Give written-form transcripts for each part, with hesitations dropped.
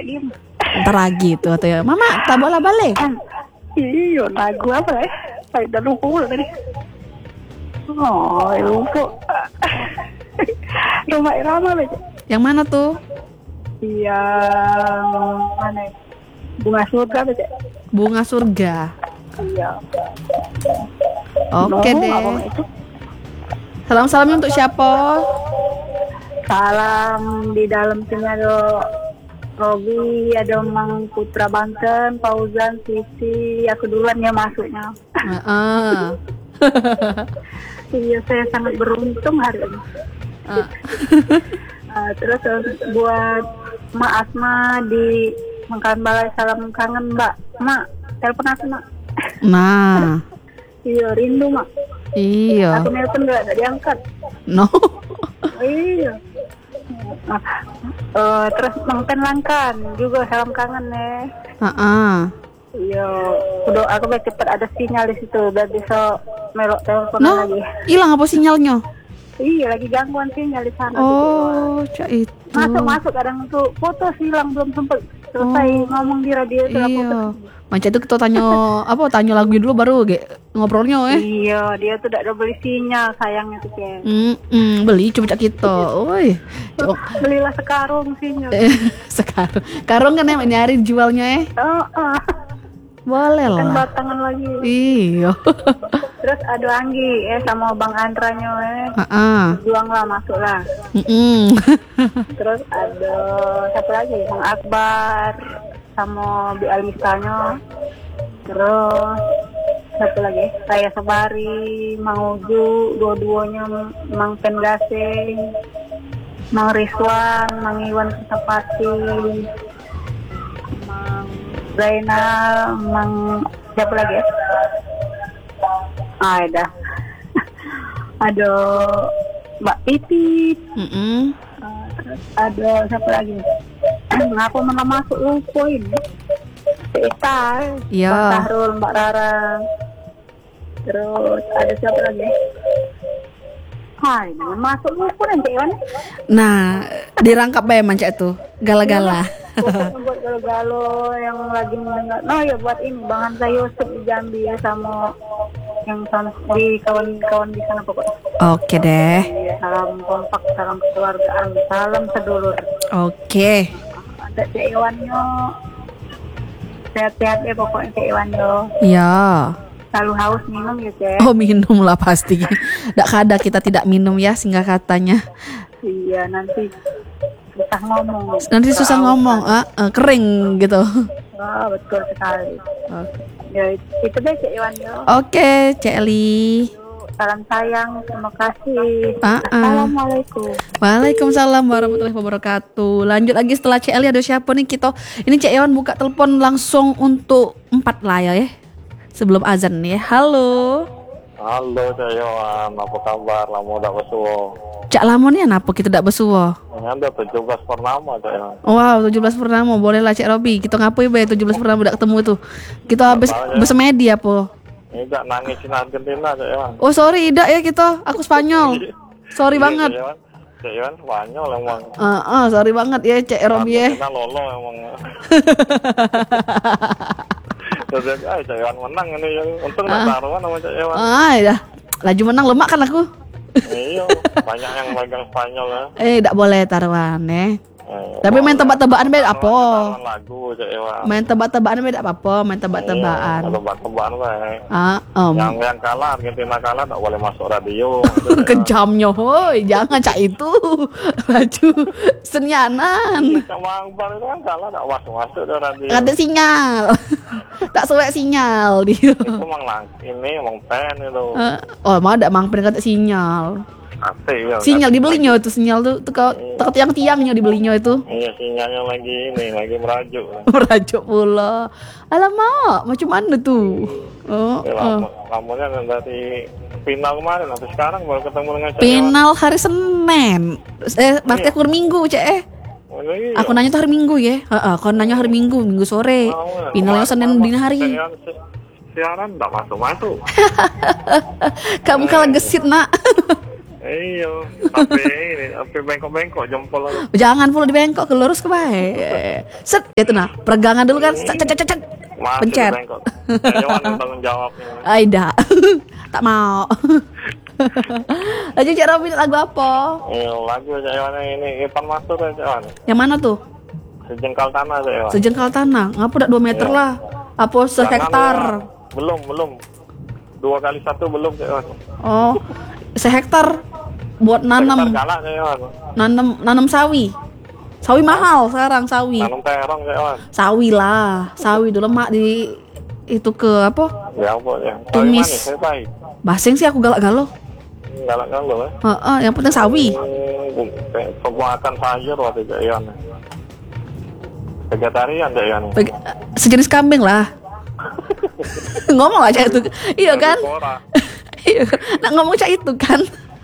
diem. Ntar lagi tuh atau ya. Mama, tak bola balik. Iya, lagu apa ya? Saya udah lupa tadi. Oh, lupa. Rumah Irama aja. Yang mana tuh? Yang mana? Bunga surga aja. Bunga surga. Iya. Oke No, deh. apa itu? Salam-salamnya untuk siapa? Salam di dalam sini ada Robi, ada Mang Putra Banten, Fauzan, Sisi. Aku duluan ya masuknya. Iya, saya sangat beruntung hari ini. Terus buat Mak Asma di Mengkalan Balai, salam kangen Mbak. Mak, telepon aku Mak. Nah. Iya, rindu Mak. Iya. Aku nelpon gak diangkat. No. Iya. Terus Mang Langkan juga salam kangen nih. Iya, udah aku biar cepat ada sinyal di situ biar bisa melok telepon lagi. Hilang apa sinyalnya? Iya, lagi gangguan sinyal di sana. Oh, cak itu. Masuk kadang tuh foto hilang belum sempat selesai ngomong di radio itu. Iya. Macam itu kita tanya lagu dulu baru ngobrolnya Iya, dia tuh tidak ada beli sinyal sayangnya tuh kayak. Beli coba kita. Oi. Belilah sekarung sinyal. Karung kan emang nyari jualnya Boleh lah. Kan batangan lagi. Iya. Terus ada Anggi sama Bang Andranyo juang lah, masuk lah. Terus ada siapa lagi? Bang Akbar sama Bi Alisanya. Terus satu lagi Raya Sabari, Mang Uju, dua-duanya Mang Pengasing, Mang Rizwan, Mang Iwan Kesapati, Mang Zainal, Mang siapa lagi ya? Ada ada Mbak Titi. Terus ada siapa lagi? Ngapa malah masuk poin? Ita, Mbak Sahrul, Mbak Rara. Terus ada siapa lagi? Hai, masuk lupa nanti Iwan. Nah, dirangkap Mancak tuh gala-gala. Buat galo-galo yang lagi mendengar. No ya buat ini Bang Hamzah Yusuf di Jambi ya, sama yang di kawan-kawan di sana pokoknya. Oke deh. Salam kompak, salam keluargaan, salam sedulur. Oke. Ada Cik Iwannya. Sehat-sehat ya pokoknya Cik Iwannya. Iya. Selalu haus minum ya Cik. Oh minum lah pasti. Nggak kada kita tidak minum ya singgah katanya. Iya nanti susah ngomong. Kering gitu. Betul sekali. Oke. Ya itu deh Cik Iwannya. Oke Cik Eli. Salam sayang, terima kasih. Assalamualaikum. Waalaikumsalam warahmatullahi wabarakatuh. Lanjut lagi setelah Cik Eli ada siapa nih kita? Ini Cik Iwan buka telepon langsung untuk 4 layar ya. Sebelum azan nih. Halo. Halo Cik Iwan, apa kabar? Lama udah besuwo. Cak lamon ya napa kita tidak besuwo? Ini ada 17 purnama Cik Iwan. Wow, 17 purnama. Boleh lah Cik Robi. Kita ngapain be 17 purnama udah ketemu tuh. Kita habis bersemedi apa? Ini gak nangisin Argentina Cik Iwan. Oh sorry, tidak ya kita. Aku Spanyol. Sorry banget. Cik Iwan Spanyol emang. Sorry banget ya Cik Robi ya. Argentina lolo emang. Jadi Cik Iwan menang ini. Untung gak taruhan sama Cik Iwan. Ya. Laju menang lemak kan aku. Iya, banyak yang megang Spanyol ya. Tidak boleh taruhan Tapi main tebak-tebakan beda apa? Lagu Cik Iwan. Main tebak-tebakan beda apa? Main tebak-tebakan. Tebak-tebakan baik. Yang kalah Argentina kalah tak boleh masuk radio. Kejamnya, hoi, jangan cak itu. Laju senyanan. Sama Akbar itu kan kalah tak masuk ke radio. Ada sinyal. Tak suwe sinyal dia. Itu emang pen itu. Mau ada mang pen kata sinyal. Asik ya. Sinyal dibelinya itu sinyal tuh ke tiang-tiangnya dibelinya itu. Iya sinyalnya lagi merajuk. Merajuk pula. Alamak, macam mana tuh? Lamanya dari final kemarin sampai sekarang baru ketemu dengan final hari Senin. Berarti hari Minggu, Cek. Aku nanya tuh hari Minggu ya. Aku nanya hari Minggu sore. Finalnya Senin dini hari. Siaran enggak masuk. Kamu kalah gesit, Nak. Iya, sampai bengkok-bengkok jempol. Jangan pula dibengkok, ke lurus ke baik. Set, itu nah, peregangan dulu kan. Cek cek cek cek. Masih Pencet. bengkok. Jawan yang tanggung jawabnya. Aida. Tak mau. Lanjut Cak Robi, lagu apa? Iya, lagu Jawan ini Ipan Masuk ya Jawan. Yang mana tuh? Sejengkal tanah Jawan. Sejengkal tanah. Ngapa udah 2 meter lah? Apa sehektar? Belum. 2x1 belum Jawan. Oh, sehektar buat nanam Galak Jawan. nanam sawi. Sawi mahal sekarang sawi. Tanam terong Jawan. Sawi lah, sawi dulu mak di itu ke apa? Ya apa ya? Tumis. Saya baik. Basing sih aku galak galau. Galak galau ya. Yang penting sawi. Pembuatan sayur waktu Jawan. Vegetarian Jawan. Sejenis kambing lah. Ngomong aja itu. Iya kan? Iya. Nak ngomong aja itu kan.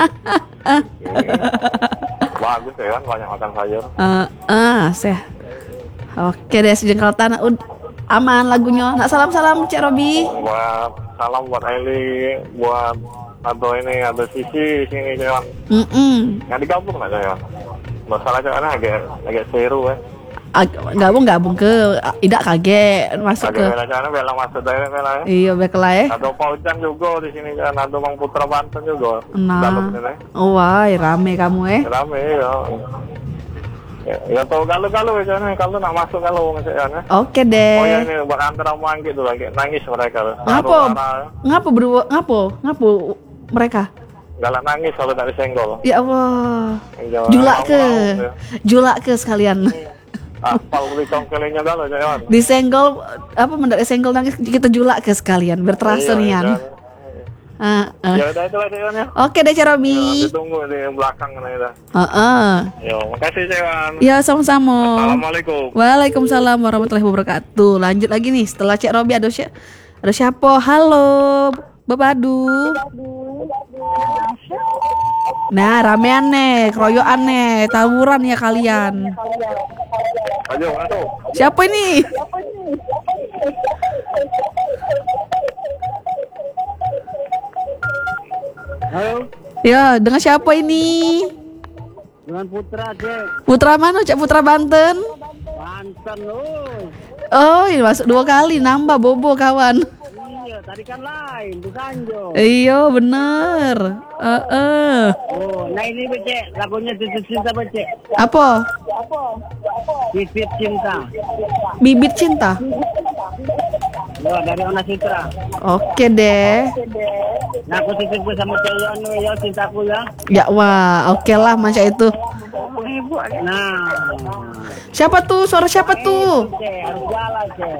Bagus ya kan, banyak makan sayur. Saya. Oke deh, sejengkal tanah. Aman lagunya. Nak salam-salam Cak Robi. Buat salam buat Eli, buat ada Sisi sini Jawan. Yang digabung nggak Jawan? Masalah Jawan agak seru ya. Gabung ke tidak kaget masuk ke. Bela masuk dari bela ya. Iya baiklah ya. Ada Paujan juga di sini kan, ada Bang Putra Banten juga. Nah, wah rame kamu Rame ya. Ya tahu kalau ya kalau nak masuk kalau misalnya. Oke deh. Oh ya ini buat antara manggil tuh lagi nangis mereka. Ngapo mereka? Galak nangis kalau tak disenggol. Ya Allah. Julak ke sekalian. Apal beli kongkelingnya galau Jawan. Disenggol apa mendadak senggol nangis kita julak ke sekalian biar terasa nian. Ya udah itu lah Jawan ya. Oke deh Cak Robi. Ditunggu di belakang nih. Yo, makasih Jawan. Ya sama-sama. Assalamualaikum. Waalaikumsalam warahmatullahi wabarakatuh. Lanjut lagi nih setelah Cak Robi ada siapa? Halo, Bapak Adu. Nah, ramean nih, keroyokan nih, tawuran ya kalian. Ayo. Siapa ini? Halo, Ya, dengan siapa ini? dengan Putra, Cek. Putra mana, Cak? Putra Banten? Banten, loh. Oh, ini masuk 2 kali, nambah bobo kawan. Iya, tadi kan lain, di Sanjo. Iya, bener. Oh, nah ini Cek, lagunya Titip Cinta, Cek. Apa? Titip Cinta. Bibit cinta. Wah, dari Ona Citra. Oke deh. Nah, aku titip sama Cek Yon, ya, cintaku ya. Ya wah, oke lah masa itu. Nah, Siapa tuh? Suara siapa tuh? Cek, harus jalan, Cek.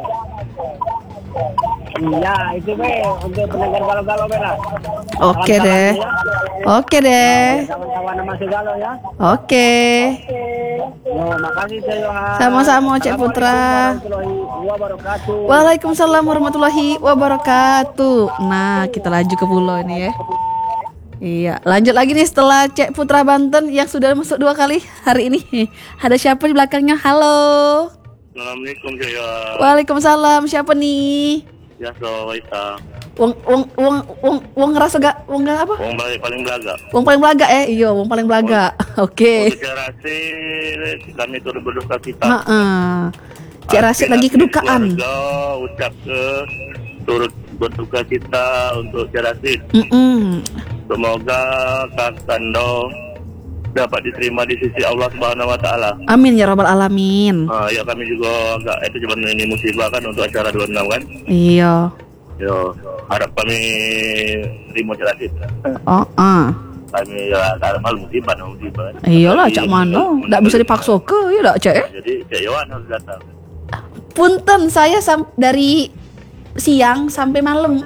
Iya, itu be untuk pendengar galau-galau bela. Oke deh. Oke deh. Kawan-kawan masih galau ya. Oke. Yo, makasih Cek Yohan. Sama-sama Cek Putra. Waalaikumsalam warahmatullahi wabarakatuh. Nah, kita laju ke pulau ini ya. Iya, lanjut lagi nih setelah Cek Putra Banten yang sudah masuk 2 kali hari ini. Ada siapa di belakangnya? Halo. Assalamualaikum Jaya. Waalaikumsalam. Siapa nih? Ya so Waisa. Wong ngerasa gak? Wong gak apa? Wong paling belaga. Wong paling belaga Iya, wong paling belaga. Oke. Cek Rasid kami turut berduka cita. Cek Rasid lagi kedukaan. Keluarga ucap ke turut berduka cita untuk Cek Rasid. Semoga Kak Kando dapat diterima di sisi Allah Subhanahu wa taala. Amin ya rabbal alamin. Ya kami juga enggak itu cuma ini musibah kan untuk acara 26 kan. Iya. Yo, harap kami terima Cek Rasid. Kami ya karena musibah. Iyalah Cak Mano, enggak bisa dipaksa ke ya enggak Cek. Jadi Cek Yohan harus datang. Punten saya dari siang sampai malam.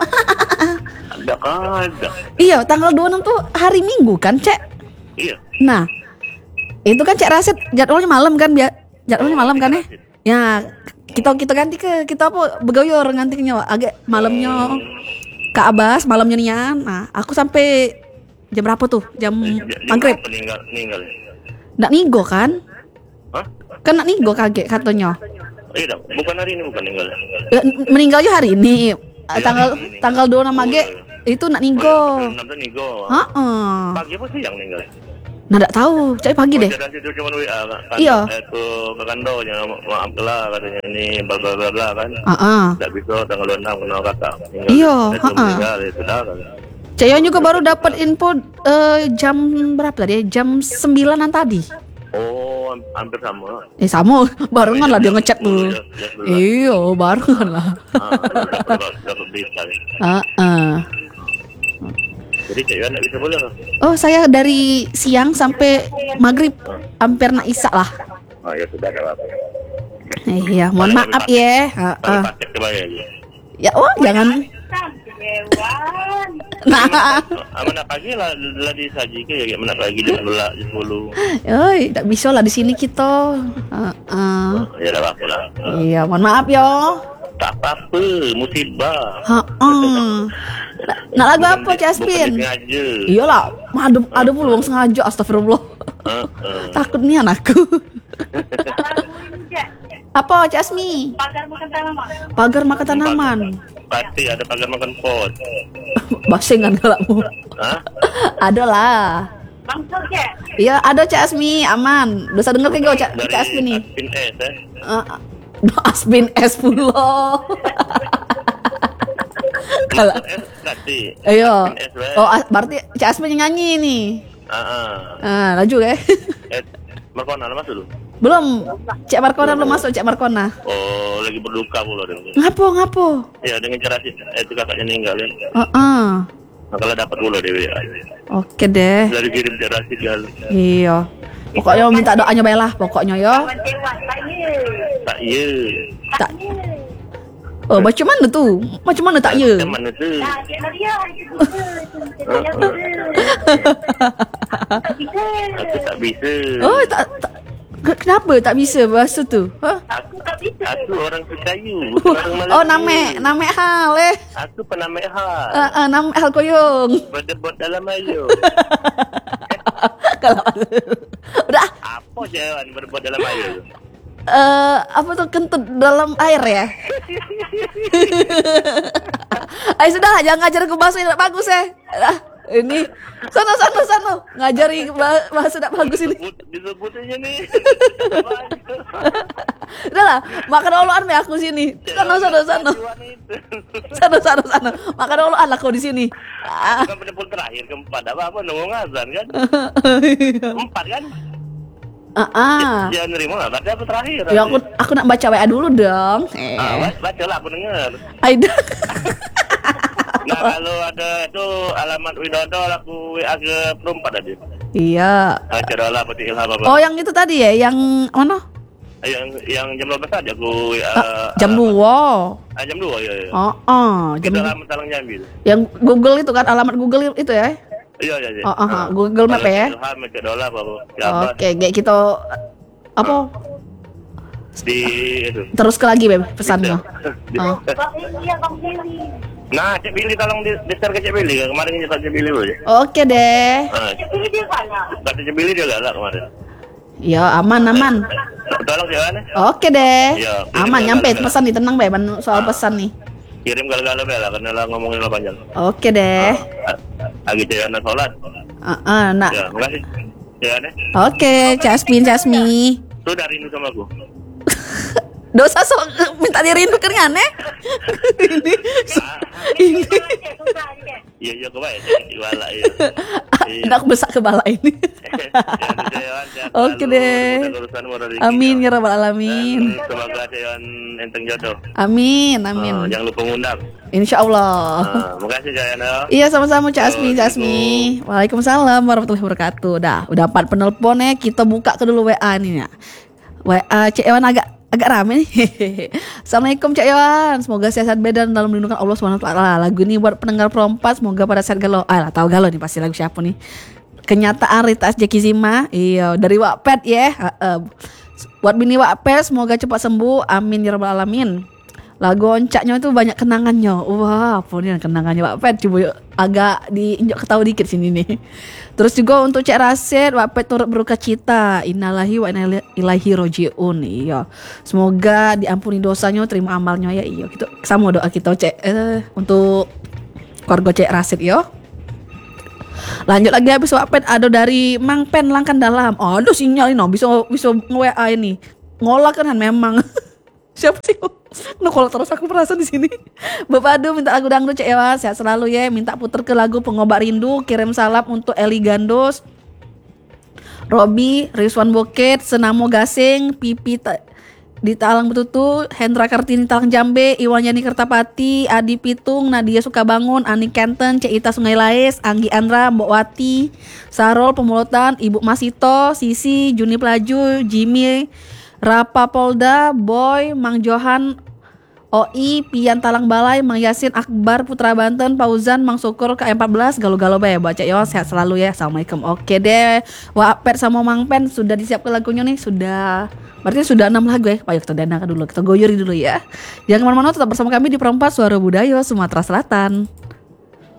Ada. Iya, tanggal 26 tuh hari Minggu kan, Cek? Iya. Nah, itu kan Cek Rasid jadwalnya malam kan, jadwalnya malam kan ya? Ya, kita ganti kita apa begoyor ngantinya agak malamnya Kak Abbas, malamnya Nian. Nah, aku sampai jam berapa tuh? Jam maghrib. Meninggal. Nggak nigo kan? Hah? Kan nggak nigo kaget katanya. Iya, bukan hari ini bukan meninggal. Meninggalnya hari ini. Tanggal 26 Mage itu nak Nigo. 6 tuh Nigo. Heeh. Pagi apa siang meninggal? Nah, enggak tahu. Cek pagi deh. Cerasi itu cuma WA kan. Iya. Itu ke Kando maaf lah katanya ini bla bla bla bla kan. Heeh. Enggak bisa tanggal 6 kenal kakak. Iya, Meninggal ya sudah kan. Cek Yon juga baru dapat info jam berapa tadi? Jam 9-an tadi. Oh, hampir sama. Sama, barengan lah dia ngechat tuh. Iya. Iya, barengan lah. Dapat berita. Heeh. Jadi Cik Yon nggak bisa boleh. Oh, saya dari siang sampai maghrib, hampir nak isak lah. Oh ya sudah ada apa. Iya, mohon maaf ya. Pakai paket kebayar ya. Ya, oh jangan. Nah, Aman pagi lah disaji ke ya mana pagi jam 10. oi, tak bisa lah di sini kita. Ya dah apa lah. Iya, mohon maaf yo. Tak apa, musibah. Nak lagu apa, Caspin? Sengaja. Iyalah, ada puluh wong sengaja, astagfirullah. Takut nih anakku. Apa, Casmi? Pagar makan tanaman. Pagar makan tanaman. Pasti ada pagar makan pot. Basengan galakmu. Hah? Ada lah. Langsung ya. Iya, ada Casmi, aman. Dosa denger ke gue, Casmi nih. Aspin S Asbin S pulo. Kalau S tadi. ayo. Aspin S, Oh, berarti Cak Asmin yang nyanyi nih. Laju ya. Markona masuk dulu. Belum. Cak Markona belum masuk, Cak Markona. Oh, lagi berduka pula dengan. Ngapo? Ya dengan cara itu kakaknya meninggal ya. Makanya dapat pula dia. Oke deh. Dari kirim cara gal. Iya. Pokoknya minta doanya bae lah, pokoknya yo. Tak iya. Tak. Oh, macam mana tu? Macam mana tak ya? Macam mana tu? Aku tak bisa. Oh, tak. Kenapa tak bisa bahasa tu? Aku orang Sekayu, bukan orang Melayu. Oh, name hal Aku penamai hal. Name hal koyong. Berdebot dalam air. Kalau udah Apa jawaban berdebot dalam air? apa tuh kentut dalam air ya? Ayo sudah lah, jangan ngajar aku bahasa yang tidak bagus ya. Ini sana ngajari bahasa tidak bagus ini. Disebut aja nih. Udah lah, makan oloan me aku sini. Sana. Makan oloan lah kau di sini. Kan penepul terakhir keempat apa nunggu ngazan kan? 4 kan? Dia nerima nggak? Berarti aku terakhir. Ya aku nak baca WA dulu dong. Baca lah aku dengar. Aida. Nah kalau ada itu alamat Widodo aku WA ke perempat tadi. Iya. Cara lah peti ilham apa? Oh yang itu tadi ya, yang mana? Yang jam 12 aja aku WA. Jam 2. Jam 2 ya. Jam alamat Talang Jambil. Yang Google itu kan, alamat Google itu ya? Iya. Google Map ya. Ilham dolar apa? Oke, kayak kita apa? Di itu. Terus ke lagi Beb pesannya. Nah, Cik Billy tolong di-share ke Cik Billy. Kemarin kita Cik Billy dulu ya. Oke deh. Kata Cik Billy dia galak kemarin. Ya, aman. Tolong jangan. Oke deh. Ya, aman nyampe pesan nih, tenang Beb soal pesan nih. Kirim galau-galau bela karena lah ngomongin lah panjang. Oke deh. Lagi cewek anak sholat. Nak. Ya, makasih. Ya, nih. Oke, Casmi. Tuh dari rindu sama aku. Dosa minta dirindukan aneh. Ini. Iya kebaik kepala ya. Nak besar kepala ini. Oke deh. Amin ya rabbal alamin. Semoga Dewan enteng jodoh. Amin. Jangan lupa ngundang. Insya Allah. Makasih Jayana. Iya sama-sama Cak Asmi. Waalaikumsalam warahmatullahi wabarakatuh. Udah 4 penelpon ya. Kita buka ke dulu WA nih ya. WA Cik Ewan agak rame nih. Assalamualaikum Cak Ewan. Semoga sehat badan dalam lindungan Allah SWT. Lagu ini buat pendengar perompat. Semoga pada saat galau. Tahu galau nih pasti lagu siapa nih. Kenyataan Rita Jeki Zima. Iya dari Wattpad ya. Buat bini Wattpad semoga cepat sembuh. Amin ya rabbal alamin. Lagu oncaknya itu banyak kenangannya. Wah, apa nih kenangannya Wattpad? Coba yuk, agak diinjak ketawa dikit sini nih. Terus juga untuk Cek Rasid, Wattpad turut berduka cita. Innalillahi wa inna ilaihi rajiun. Iya. Semoga diampuni dosanya, terima amalnya ya. Iya, gitu. Sama doa kita Cek untuk Keluarga Cek Rasid yo. Lanjut lagi habis Wapen ada dari Mang Pen Langkan Dalam. Aduh sinyal ini bisa nge-WA ini. Ngolak kan memang. Siapa sih? Kalau terus aku merasa di sini. Bapak Adu minta lagu dangdut Cek Ewa, sehat selalu ya. Minta puter ke lagu Pengobat Rindu. Kirim salam untuk Eli Gandos, Robi, Rizwan Boket, Senamo Gasing, Pipi di Talang Betutu, Hendra Kartini Talang Jambe, Iwan Yani Kertapati, Adi Pitung, Nadia Sukabangun, Ani Kenten, Ceita Sungai Laes, Anggi Andra, Mbok Wati, Sarol Pemulutan, Ibu Masito, Sisi, Juni Pelaju, Jimmy, Rapa Polda, Boy, Mang Johan, OI, Pian Talang Balai, Mang Yasin, Akbar, Putra Banten, Fauzan, Mang Syukur, KM14, Galuh-galuh bae, baca yo, sehat selalu ya, assalamualaikum. Oke deh, Wapet sama Mang Pen sudah disiapkan lagunya nih, sudah, berarti sudah 6 lagu ya. Ayo kita danakan dulu, kita goyori dulu ya. Jangan kemana-mana, tetap bersama kami di Perempat Suara Budaya Sumatera Selatan.